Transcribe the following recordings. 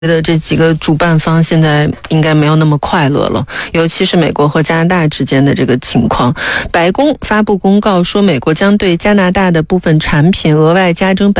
的这几个主办方现在应该没有那么快乐了，尤其是美国和加拿大之间的这个情况。白宫发布公告说，美国将对加拿大的部分产品额外加征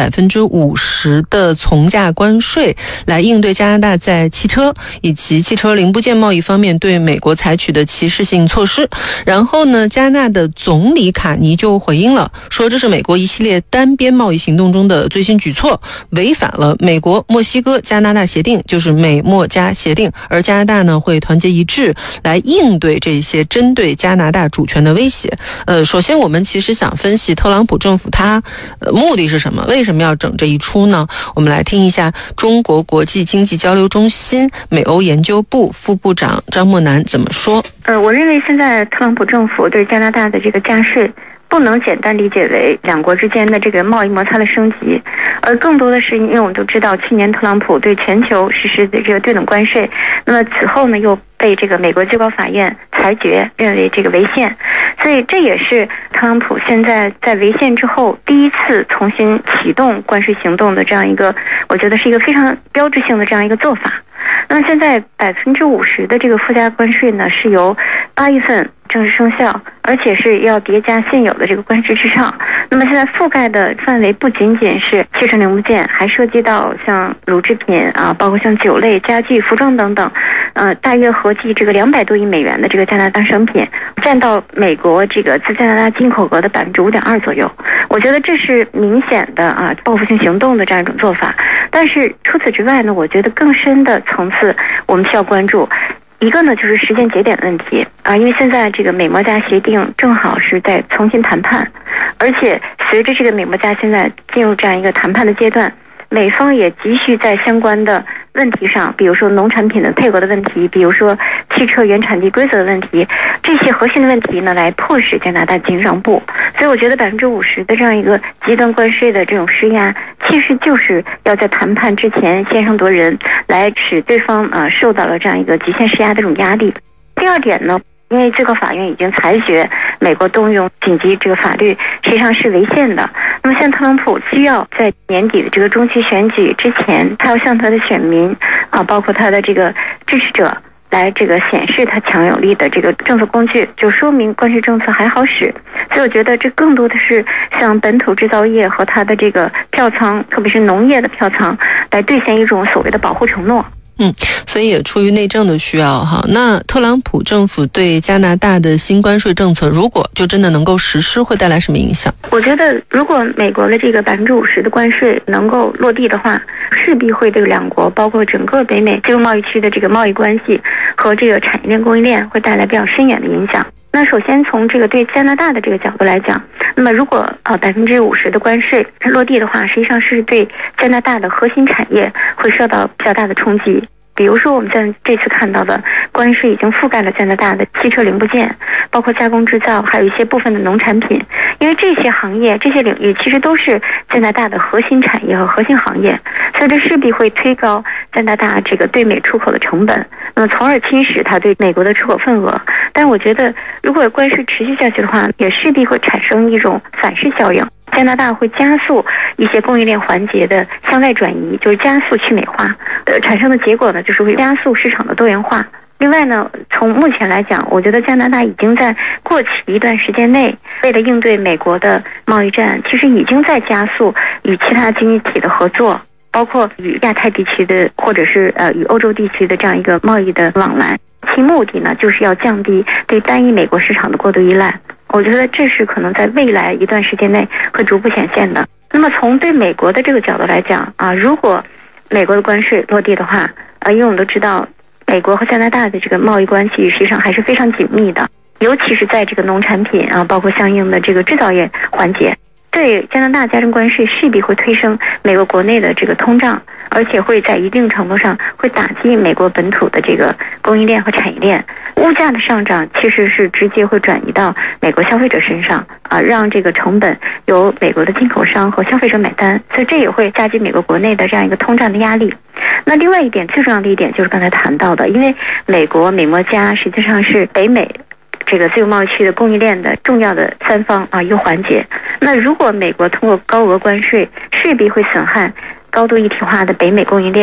50%的从价关税，来应对加拿大在汽车以及汽车零部件贸易方面对美国采取的歧视性措施。然后呢，加拿大的总理卡尼就回应了，说这是美国一系列单边贸易行动中的最新举措，违反了美国、墨西哥、加拿大协定，就是美墨加协定，而加拿大呢会团结一致来应对这些针对加拿大主权的威胁。首先我们其实想分析特朗普政府他目的是什么，为什么要整这一出呢？我们来听一下中国国际经济交流中心美欧研究部副部长张默南怎么说。 我认为现在特朗普政府对加拿大的这个加税不能简单理解为两国之间的这个贸易摩擦的升级，而更多的是因为我们都知道去年特朗普对全球实施的这个对等关税，那么此后呢又被这个美国最高法院裁决认为这个违宪，所以这也是特朗普现在在违宪之后第一次重新启动关税行动的这样一个，我觉得是一个非常标志性的这样一个做法。那么现在50%的这个附加关税呢是由8月份正式生效，而且是要叠加现有的这个关税之上。那么现在覆盖的范围不仅仅是汽车零部件，还涉及到像乳制品啊，包括像酒类、家具、服装等等，大约合计这个200多亿美元的这个加拿大商品，占到美国这个自加拿大进口额的5.2%左右。我觉得这是明显的报复性行动的这样一种做法。但是除此之外呢，我觉得更深的层次我们需要关注。一个呢就是时间节点问题因为现在这个美墨加协定正好是在重新谈判，而且随着这个美墨加现在进入这样一个谈判的阶段，美方也急需在相关的问题上，比如说农产品的配额的问题，比如说汽车原产地规则的问题，这些核心的问题呢，来迫使加拿大进行让步。所以我觉得50%的这样一个极端关税的这种施压，其实就是要在谈判之前先声夺人，来使对方受到了这样一个极限施压的这种压力。第二点呢，因为最高法院已经裁决美国动用紧急这个法律实际上是违宪的，那么像特朗普需要在年底的这个中期选举之前，他要向他的选民包括他的这个支持者来这个显示他强有力的这个政策工具，就说明关税政策还好使。所以我觉得这更多的是向本土制造业和他的这个票仓，特别是农业的票仓，来兑现一种所谓的保护承诺。 所以也出于内政的需要哈。那特朗普政府对加拿大的新关税政策，如果就真的能够实施，会带来什么影响？ 我觉得如果美国的这个50%的关税能够落地的话，势必会对两国包括整个北美自由贸易区的这个贸易关系和这个产业链供应链会带来比较深远的影响。那首先从这个对加拿大的这个角度来讲，那么如果50%的关税落地的话，实际上是对加拿大的核心产业会受到比较大的冲击。比如说我们在这次看到的关税已经覆盖了加拿大的汽车零部件，包括加工制造，还有一些部分的农产品，因为这些行业这些领域其实都是加拿大的核心产业和核心行业，所以这势必会推高加拿大这个对美出口的成本，那么从而侵蚀它对美国的出口份额。但我觉得如果关税持续下去的话，也势必会产生一种反噬效应，加拿大会加速一些供应链环节的向外转移，就是加速去美化，产生的结果呢，就是会加速市场的多元化。另外呢，从目前来讲，我觉得加拿大已经在过去一段时间内，为了应对美国的贸易战，其实已经在加速与其他经济体的合作，包括与亚太地区的或者是与欧洲地区的这样一个贸易的往来，其目的呢，就是要降低对单一美国市场的过度依赖。我觉得这是可能在未来一段时间内会逐步显现的。那么从对美国的这个角度来讲如果美国的关税落地的话因为我们都知道美国和加拿大的这个贸易关系实际上还是非常紧密的，尤其是在这个农产品包括相应的这个制造业环节，对加拿大加征关税势必会推升美国国内的这个通胀，而且会在一定程度上会打击美国本土的这个供应链和产业链。物价的上涨其实是直接会转移到美国消费者身上让这个成本由美国的进口商和消费者买单，所以这也会加剧美国国内的这样一个通胀的压力。那另外一点，最重要的一点就是刚才谈到的，因为美国美墨加实际上是北美这个自由贸易区的供应链的重要的三方一个环节。那如果美国通过高额关税，势必会损害高度一体化的北美供应链，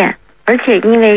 而且因为